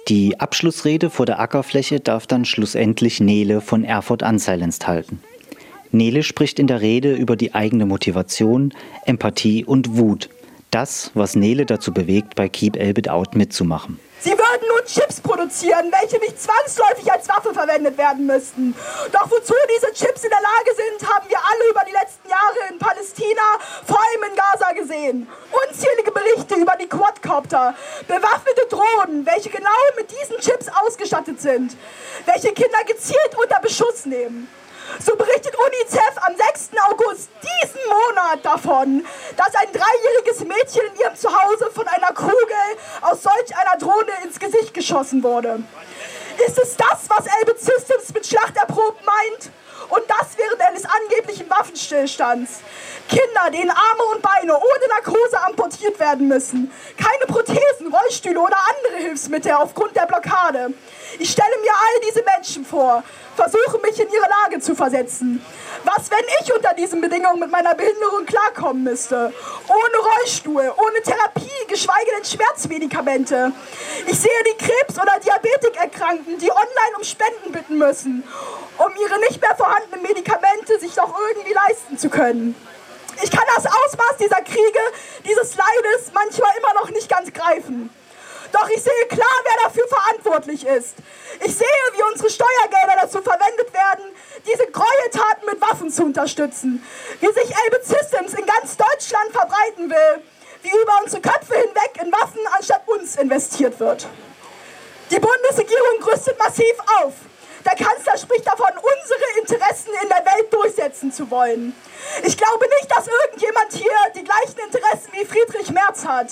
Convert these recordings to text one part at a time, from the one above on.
Die Abschlussrede vor der Ackerfläche darf dann schlussendlich Nele von Erfurt Unsilenced halten. Nele spricht in der Rede über die eigene Motivation, Empathie und Wut. Das, was Nele dazu bewegt, bei Keep Elbit Out mitzumachen. Sie würden nun Chips produzieren, welche nicht zwangsläufig als Waffe verwendet werden müssten. Doch wozu diese Chips in der Lage sind, haben wir alle über die letzten Jahre in Palästina, vor allem in Gaza gesehen. Unzählige Berichte über die Quadcopter, bewaffnete Drohnen, welche genau mit diesen Chips ausgestattet sind, welche Kinder gezielt unter Beschuss nehmen. So berichtet UNICEF am 6. August diesen Monat davon, dass ein 3-jähriges Mädchen in ihrem Zuhause von einer Kugel aus solch einer Drohne ins Gesicht geschossen wurde. Ist es das, was Elbit Systems mit Schlacht erprobt meint? Und das während eines angeblichen Waffenstillstands. Kinder, denen Arme und Beine ohne Narkose amputiert werden müssen. Keine Prothesen, Rollstühle oder andere Hilfsmittel aufgrund der Blockade. Ich stelle mir all diese Menschen vor, versuche mich in ihre Lage zu versetzen. Was, wenn ich unter diesen Bedingungen mit meiner Behinderung klarkommen müsste? Ohne Rollstuhl, ohne Therapie, geschweige denn Schmerzmedikamente. Ich sehe die Krebs- oder Diabetikerkrankten, die online um Spenden bitten müssen, um ihre nicht mehr vorhandenen Medikamente sich doch irgendwie leisten zu können. Ich kann das Ausmaß dieser Kriege, dieses Leides manchmal immer noch nicht ganz greifen. Doch ich sehe klar, wer dafür verantwortlich ist. Ich sehe, wie unsere Steuergelder dazu verwendet werden, diese Gräueltaten mit Waffen zu unterstützen. Wie sich Elbit Systems in ganz Deutschland verbreiten will. Wie über unsere Köpfe hinweg in Waffen anstatt uns investiert wird. Die Bundesregierung rüstet massiv auf. Der Kanzler spricht davon, unsere Interessen in der Welt durchsetzen zu wollen. Ich glaube nicht, dass irgendjemand hier die gleichen Interessen wie Friedrich Merz hat.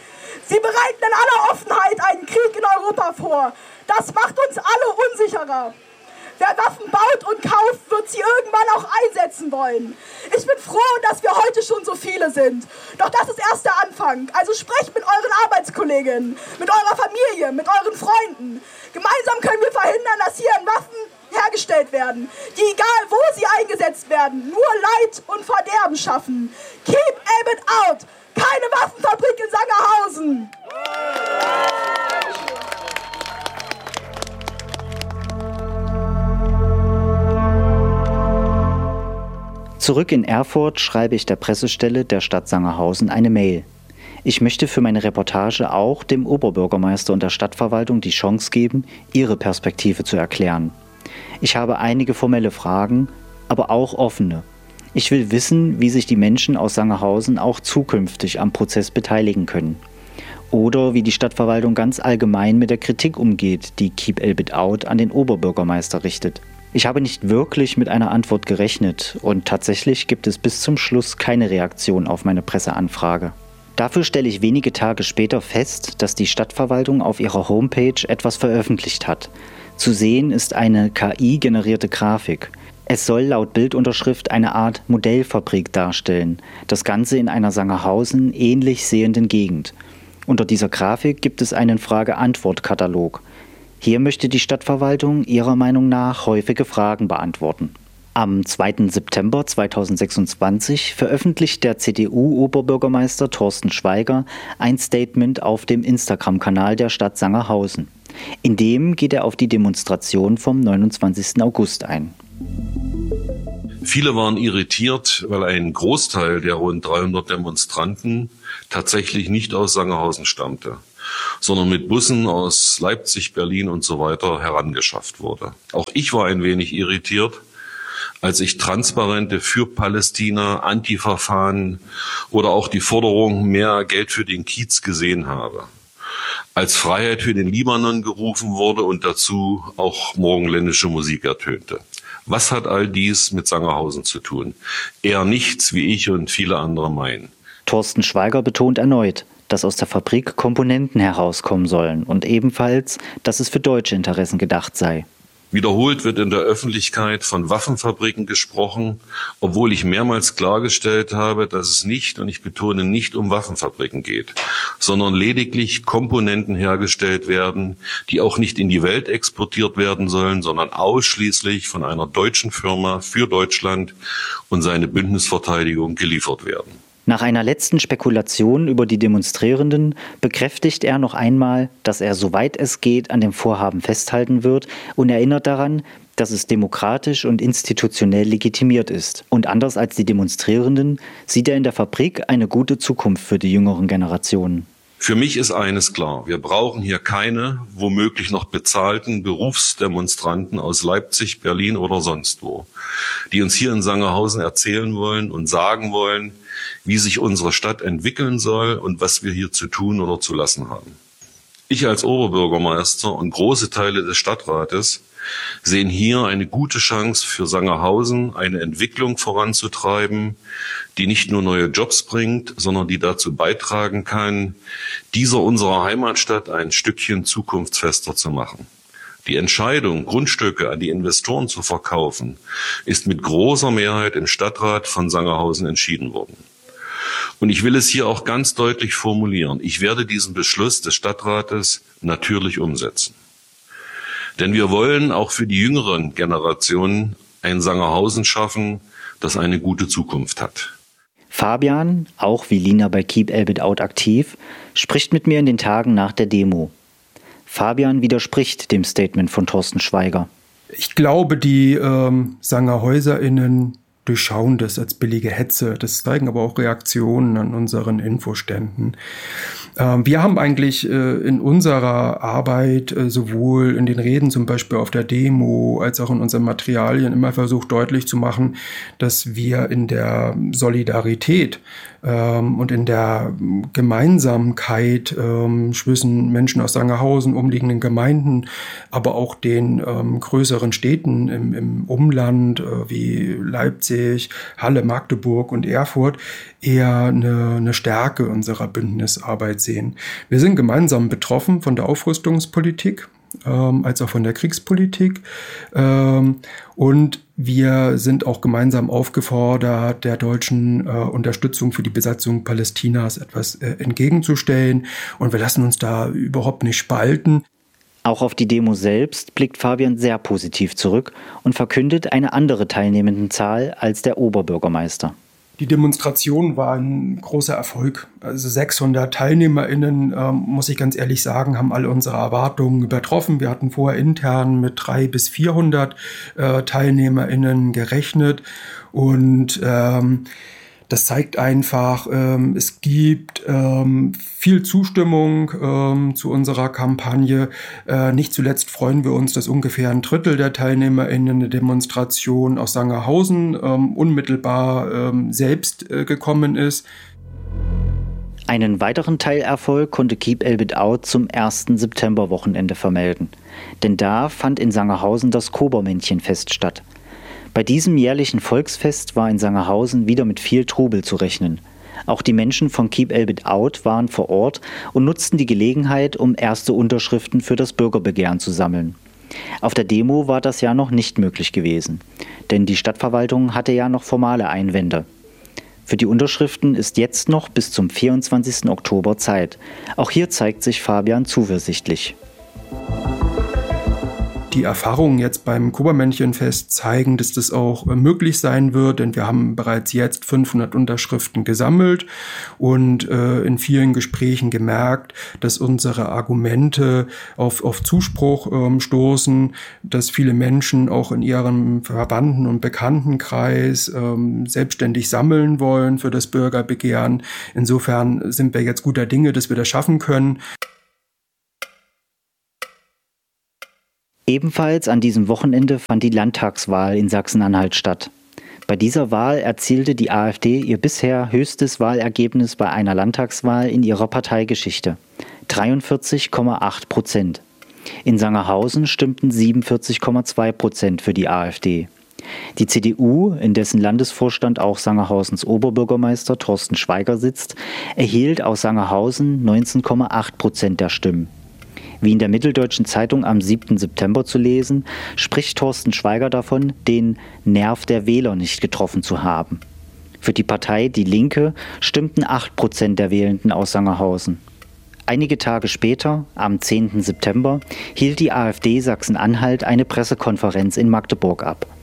Sie bereiten in aller Offenheit einen Krieg in Europa vor. Das macht uns alle unsicherer. Wer Waffen baut und kauft, wird sie irgendwann auch einsetzen wollen. Ich bin froh, dass wir heute schon so viele sind. Doch das ist erst der Anfang. Also sprecht mit euren Arbeitskolleginnen, mit eurer Familie, mit euren Freunden. Gemeinsam können wir verhindern, dass hier Waffen hergestellt werden, die, egal wo sie eingesetzt werden, nur Leid und Verderben schaffen. Keep Elbit Out! Keine Waffenfabrik in Sangerhausen! Zurück in Erfurt schreibe ich der Pressestelle der Stadt Sangerhausen eine Mail. Ich möchte für meine Reportage auch dem Oberbürgermeister und der Stadtverwaltung die Chance geben, ihre Perspektive zu erklären. Ich habe einige formelle Fragen, aber auch offene. Ich will wissen, wie sich die Menschen aus Sangerhausen auch zukünftig am Prozess beteiligen können. Oder wie die Stadtverwaltung ganz allgemein mit der Kritik umgeht, die Keep Elbit Out an den Oberbürgermeister richtet. Ich habe nicht wirklich mit einer Antwort gerechnet und tatsächlich gibt es bis zum Schluss keine Reaktion auf meine Presseanfrage. Dafür stelle ich wenige Tage später fest, dass die Stadtverwaltung auf ihrer Homepage etwas veröffentlicht hat. Zu sehen ist eine KI-generierte Grafik. Es soll laut Bildunterschrift eine Art Modellfabrik darstellen, das Ganze in einer Sangerhausen ähnlich sehenden Gegend. Unter dieser Grafik gibt es einen Frage-Antwort-Katalog. Hier möchte die Stadtverwaltung ihrer Meinung nach häufige Fragen beantworten. Am 2. September 2026 veröffentlicht der CDU-Oberbürgermeister Thorsten Schweiger ein Statement auf dem Instagram-Kanal der Stadt Sangerhausen. In dem geht er auf die Demonstration vom 29. August ein. Viele waren irritiert, weil ein Großteil der rund 300 Demonstranten tatsächlich nicht aus Sangerhausen stammte, sondern mit Bussen aus Leipzig, Berlin und so weiter herangeschafft wurde. Auch ich war ein wenig irritiert, als ich Transparente für Palästina, Antifa-Fahnen oder auch die Forderung mehr Geld für den Kiez gesehen habe. Als Freiheit für den Libanon gerufen wurde und dazu auch morgenländische Musik ertönte. Was hat all dies mit Sangerhausen zu tun? Eher nichts, wie ich und viele andere meinen. Thorsten Schweiger betont erneut, dass aus der Fabrik Komponenten herauskommen sollen und ebenfalls, dass es für deutsche Interessen gedacht sei. Wiederholt wird in der Öffentlichkeit von Waffenfabriken gesprochen, obwohl ich mehrmals klargestellt habe, dass es nicht, und ich betone nicht, um Waffenfabriken geht, sondern lediglich Komponenten hergestellt werden, die auch nicht in die Welt exportiert werden sollen, sondern ausschließlich von einer deutschen Firma für Deutschland und seine Bündnisverteidigung geliefert werden. Nach einer letzten Spekulation über die Demonstrierenden bekräftigt er noch einmal, dass er, soweit es geht, an dem Vorhaben festhalten wird und erinnert daran, dass es demokratisch und institutionell legitimiert ist. Und anders als die Demonstrierenden sieht er in der Fabrik eine gute Zukunft für die jüngeren Generationen. Für mich ist eines klar, wir brauchen hier keine, womöglich noch bezahlten Berufsdemonstranten aus Leipzig, Berlin oder sonst wo, die uns hier in Sangerhausen erzählen wollen und sagen wollen, wie sich unsere Stadt entwickeln soll und was wir hier zu tun oder zu lassen haben. Ich als Oberbürgermeister und große Teile des Stadtrates sehen hier eine gute Chance für Sangerhausen, eine Entwicklung voranzutreiben, die nicht nur neue Jobs bringt, sondern die dazu beitragen kann, dieser unserer Heimatstadt ein Stückchen zukunftsfester zu machen. Die Entscheidung, Grundstücke an die Investoren zu verkaufen, ist mit großer Mehrheit im Stadtrat von Sangerhausen entschieden worden. Und ich will es hier auch ganz deutlich formulieren. Ich werde diesen Beschluss des Stadtrates natürlich umsetzen. Denn wir wollen auch für die jüngeren Generationen ein Sangerhausen schaffen, das eine gute Zukunft hat. Fabian, auch wie Lina bei Keep Elbit Out aktiv, spricht mit mir in den Tagen nach der Demo. Fabian widerspricht dem Statement von Thorsten Schweiger. Ich glaube, die SangerhäuserInnen durchschauen das als billige Hetze. Das zeigen aber auch Reaktionen an unseren Infoständen. Wir haben eigentlich in unserer Arbeit, sowohl in den Reden zum Beispiel auf der Demo, als auch in unseren Materialien immer versucht deutlich zu machen, dass wir in der Solidarität und in der Gemeinsamkeit zwischen Menschen aus Sangerhausen, umliegenden Gemeinden, aber auch den größeren Städten im Umland wie Leipzig, Halle, Magdeburg und Erfurt eher eine Stärke unserer Bündnisarbeit sehen. Wir sind gemeinsam betroffen von der Aufrüstungspolitik, als auch von der Kriegspolitik. Und wir sind auch gemeinsam aufgefordert, der deutschen Unterstützung für die Besatzung Palästinas etwas entgegenzustellen. Und wir lassen uns da überhaupt nicht spalten. Auch auf die Demo selbst blickt Fabian sehr positiv zurück und verkündet eine andere Teilnehmendenzahl als der Oberbürgermeister. Die Demonstration war ein großer Erfolg. Also 600 TeilnehmerInnen, muss ich ganz ehrlich sagen, haben alle unsere Erwartungen übertroffen. Wir hatten vorher intern mit 300 bis 400 TeilnehmerInnen gerechnet. Und das zeigt einfach, es gibt viel Zustimmung zu unserer Kampagne. Nicht zuletzt freuen wir uns, dass ungefähr ein Drittel der TeilnehmerInnen der Demonstration aus Sangerhausen unmittelbar selbst gekommen ist. Einen weiteren Teilerfolg konnte Keep Elbit Out zum 1. Septemberwochenende vermelden. Denn da fand in Sangerhausen das Kobermännchenfest statt. Bei diesem jährlichen Volksfest war in Sangerhausen wieder mit viel Trubel zu rechnen. Auch die Menschen von Keep Elbit Out waren vor Ort und nutzten die Gelegenheit, um erste Unterschriften für das Bürgerbegehren zu sammeln. Auf der Demo war das ja noch nicht möglich gewesen, denn die Stadtverwaltung hatte ja noch formale Einwände. Für die Unterschriften ist jetzt noch bis zum 24. Oktober Zeit. Auch hier zeigt sich Fabian zuversichtlich. Die Erfahrungen jetzt beim Kobermännchenfest zeigen, dass das auch möglich sein wird, denn wir haben bereits jetzt 500 Unterschriften gesammelt und in vielen Gesprächen gemerkt, dass unsere Argumente auf Zuspruch stoßen, dass viele Menschen auch in ihrem Verwandten- und Bekanntenkreis selbstständig sammeln wollen für das Bürgerbegehren. Insofern sind wir jetzt guter Dinge, dass wir das schaffen können. Ebenfalls an diesem Wochenende fand die Landtagswahl in Sachsen-Anhalt statt. Bei dieser Wahl erzielte die AfD ihr bisher höchstes Wahlergebnis bei einer Landtagswahl in ihrer Parteigeschichte: 43,8%. In Sangerhausen stimmten 47,2% für die AfD. Die CDU, in dessen Landesvorstand auch Sangerhausens Oberbürgermeister Thorsten Schweiger sitzt, erhielt aus Sangerhausen 19,8% der Stimmen. Wie in der Mitteldeutschen Zeitung am 7. September zu lesen, spricht Thorsten Schweiger davon, den Nerv der Wähler nicht getroffen zu haben. Für die Partei Die Linke stimmten 8% der Wählenden aus Sangerhausen. Einige Tage später, am 10. September, hielt die AfD Sachsen-Anhalt eine Pressekonferenz in Magdeburg ab.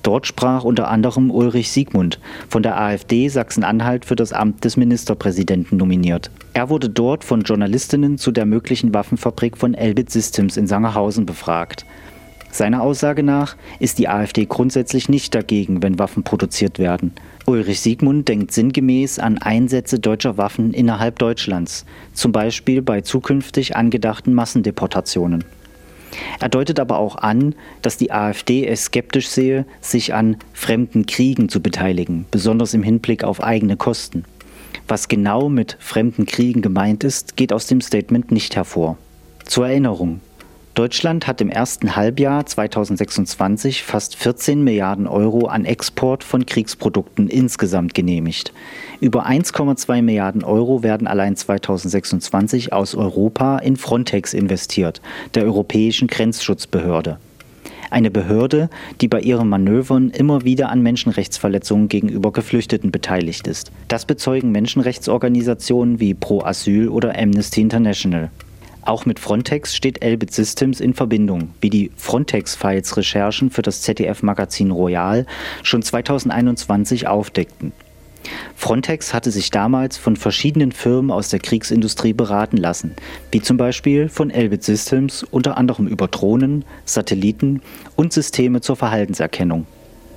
Dort sprach unter anderem Ulrich Siegmund, von der AfD Sachsen-Anhalt für das Amt des Ministerpräsidenten nominiert. Er wurde dort von Journalistinnen zu der möglichen Waffenfabrik von Elbit Systems in Sangerhausen befragt. Seiner Aussage nach ist die AfD grundsätzlich nicht dagegen, wenn Waffen produziert werden. Ulrich Siegmund denkt sinngemäß an Einsätze deutscher Waffen innerhalb Deutschlands, zum Beispiel bei zukünftig angedachten Massendeportationen. Er deutet aber auch an, dass die AfD es skeptisch sehe, sich an fremden Kriegen zu beteiligen, besonders im Hinblick auf eigene Kosten. Was genau mit fremden Kriegen gemeint ist, geht aus dem Statement nicht hervor. Zur Erinnerung: Deutschland hat im ersten Halbjahr 2026 fast 14 Milliarden Euro an Export von Kriegsprodukten insgesamt genehmigt. Über 1,2 Milliarden Euro werden allein 2026 aus Europa in Frontex investiert, der europäischen Grenzschutzbehörde. Eine Behörde, die bei ihren Manövern immer wieder an Menschenrechtsverletzungen gegenüber Geflüchteten beteiligt ist. Das bezeugen Menschenrechtsorganisationen wie Pro Asyl oder Amnesty International. Auch mit Frontex steht Elbit Systems in Verbindung, wie die Frontex-Files-Recherchen für das ZDF-Magazin Royal schon 2021 aufdeckten. Frontex hatte sich damals von verschiedenen Firmen aus der Kriegsindustrie beraten lassen, wie zum Beispiel von Elbit Systems, unter anderem über Drohnen, Satelliten und Systeme zur Verhaltenserkennung.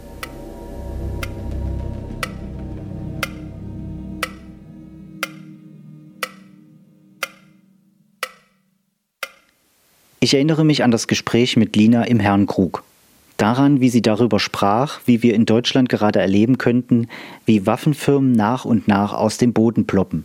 Ich erinnere mich an das Gespräch mit Lina im Herrnkrug. Daran, wie sie darüber sprach, wie wir in Deutschland gerade erleben könnten, wie Waffenfirmen nach und nach aus dem Boden ploppen.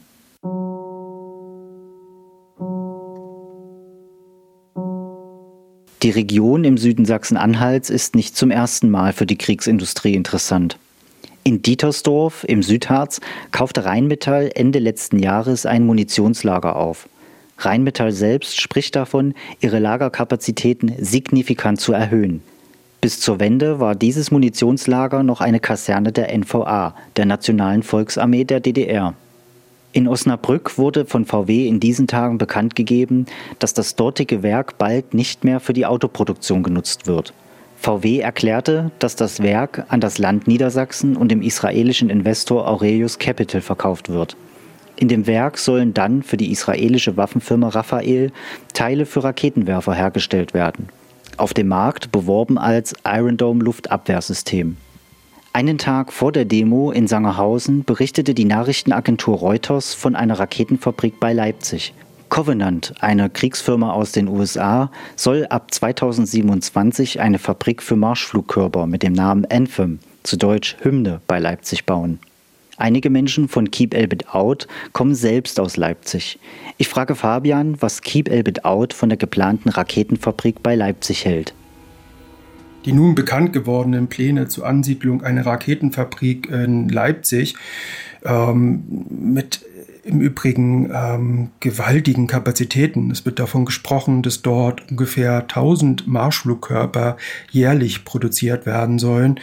Die Region im Süden Sachsen-Anhalts ist nicht zum ersten Mal für die Kriegsindustrie interessant. In Dietersdorf im Südharz kaufte Rheinmetall Ende letzten Jahres ein Munitionslager auf. Rheinmetall selbst spricht davon, ihre Lagerkapazitäten signifikant zu erhöhen. Bis zur Wende war dieses Munitionslager noch eine Kaserne der NVA, der Nationalen Volksarmee der DDR. In Osnabrück wurde von VW in diesen Tagen bekannt gegeben, dass das dortige Werk bald nicht mehr für die Autoproduktion genutzt wird. VW erklärte, dass das Werk an das Land Niedersachsen und dem israelischen Investor Aurelius Capital verkauft wird. In dem Werk sollen dann für die israelische Waffenfirma Rafael Teile für Raketenwerfer hergestellt werden. Auf dem Markt beworben als Iron Dome Luftabwehrsystem. Einen Tag vor der Demo in Sangerhausen berichtete die Nachrichtenagentur Reuters von einer Raketenfabrik bei Leipzig. Covenant, eine Kriegsfirma aus den USA, soll ab 2027 eine Fabrik für Marschflugkörper mit dem Namen Anthem, zu Deutsch Hymne, bei Leipzig bauen. Einige Menschen von Keep Elbit Out kommen selbst aus Leipzig. Ich frage Fabian, was Keep Elbit Out von der geplanten Raketenfabrik bei Leipzig hält. Die nun bekannt gewordenen Pläne zur Ansiedlung einer Raketenfabrik in Leipzig mit im Übrigen gewaltigen Kapazitäten. Es wird davon gesprochen, dass dort ungefähr 1000 Marschflugkörper jährlich produziert werden sollen,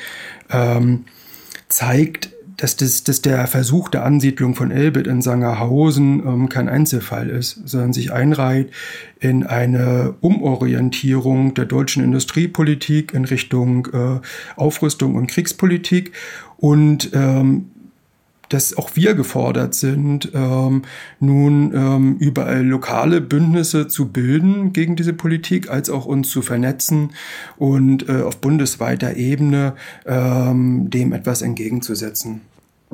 zeigt, dass der Versuch der Ansiedlung von Elbit in Sangerhausen kein Einzelfall ist, sondern sich einreiht in eine Umorientierung der deutschen Industriepolitik in Richtung Aufrüstung und Kriegspolitik und dass auch wir gefordert sind, nun überall lokale Bündnisse zu bilden gegen diese Politik, als auch uns zu vernetzen und auf bundesweiter Ebene dem etwas entgegenzusetzen.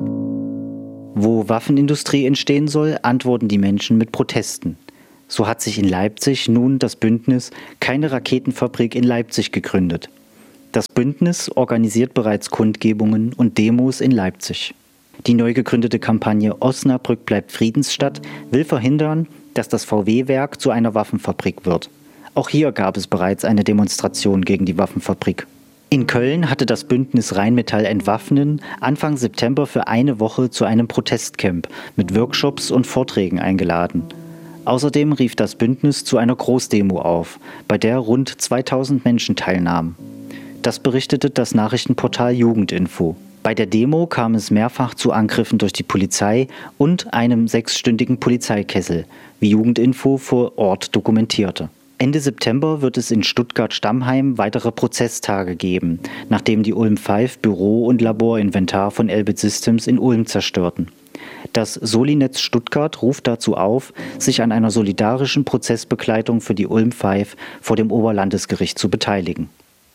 Wo Waffenindustrie entstehen soll, antworten die Menschen mit Protesten. So hat sich in Leipzig nun das Bündnis Keine Raketenfabrik in Leipzig gegründet. Das Bündnis organisiert bereits Kundgebungen und Demos in Leipzig. Die neu gegründete Kampagne Osnabrück bleibt Friedensstadt will verhindern, dass das VW-Werk zu einer Waffenfabrik wird. Auch hier gab es bereits eine Demonstration gegen die Waffenfabrik. In Köln hatte das Bündnis Rheinmetall Entwaffnen Anfang September für eine Woche zu einem Protestcamp mit Workshops und Vorträgen eingeladen. Außerdem rief das Bündnis zu einer Großdemo auf, bei der rund 2000 Menschen teilnahmen. Das berichtete das Nachrichtenportal Jugendinfo. Bei der Demo kam es mehrfach zu Angriffen durch die Polizei und einem 6-stündigen Polizeikessel, wie Jugendinfo vor Ort dokumentierte. Ende September wird es in Stuttgart-Stammheim weitere Prozesstage geben, nachdem die Ulm 5 Büro- und Laborinventar von Elbit Systems in Ulm zerstörten. Das Solinetz Stuttgart ruft dazu auf, sich an einer solidarischen Prozessbegleitung für die Ulm 5 vor dem Oberlandesgericht zu beteiligen.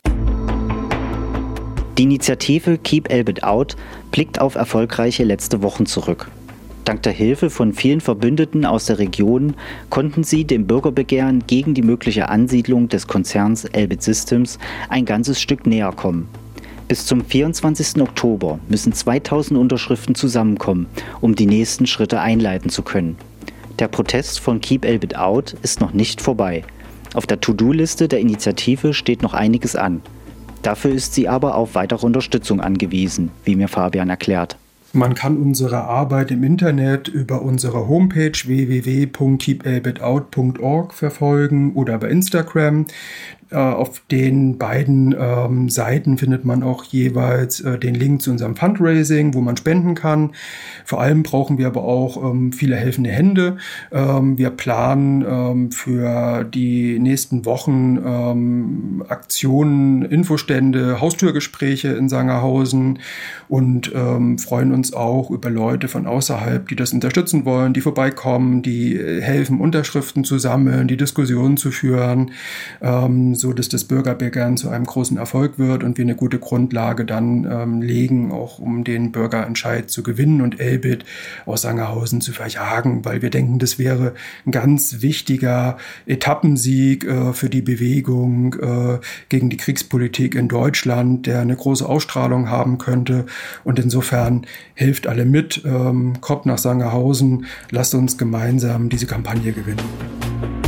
Die Initiative Keep Elbit Out blickt auf erfolgreiche letzte Wochen zurück. Dank der Hilfe von vielen Verbündeten aus der Region konnten sie dem Bürgerbegehren gegen die mögliche Ansiedlung des Konzerns Elbit Systems ein ganzes Stück näher kommen. Bis zum 24. Oktober müssen 2000 Unterschriften zusammenkommen, um die nächsten Schritte einleiten zu können. Der Protest von Keep Elbit Out ist noch nicht vorbei. Auf der To-Do-Liste der Initiative steht noch einiges an. Dafür ist sie aber auf weitere Unterstützung angewiesen, wie mir Fabian erklärt. Man kann unsere Arbeit im Internet über unsere Homepage www.keepelbitout.org verfolgen oder bei Instagram. Auf den beiden Seiten findet man auch jeweils den Link zu unserem Fundraising, wo man spenden kann. Vor allem brauchen wir aber auch viele helfende Hände. Wir planen für die nächsten Wochen Aktionen, Infostände, Haustürgespräche in Sangerhausen und freuen uns auch über Leute von außerhalb, die das unterstützen wollen, die vorbeikommen, die helfen, Unterschriften zu sammeln, die Diskussionen zu führen, so dass das Bürgerbegehren zu einem großen Erfolg wird und wir eine gute Grundlage dann legen, auch um den Bürgerentscheid zu gewinnen und Elbit aus Sangerhausen zu verjagen, weil wir denken, das wäre ein ganz wichtiger Etappensieg für die Bewegung gegen die Kriegspolitik in Deutschland, der eine große Ausstrahlung haben könnte. Und insofern helft alle mit, kommt nach Sangerhausen, lasst uns gemeinsam diese Kampagne gewinnen.